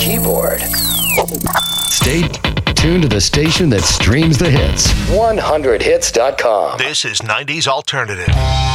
keyboard. Stay tuned to the station that streams the hits. 100hits.com. This is 90s Alternative.